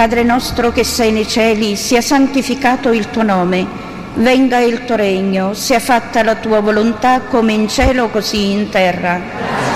Padre nostro che sei nei cieli, sia santificato il tuo nome, venga il tuo regno, sia fatta la tua volontà come in cielo così in terra.